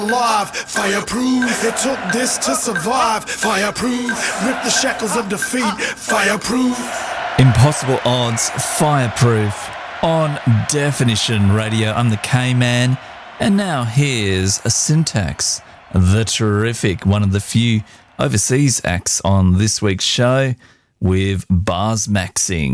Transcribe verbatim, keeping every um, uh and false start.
alive, fireproof. It took this to survive, fireproof. Rip the shackles of defeat, fireproof. Impossible Odds, Fireproof on Definition Radio. I'm the K-Man, and now here's a Syntax, the terrific, one of the few overseas acts on this week's show with Bars Maxing.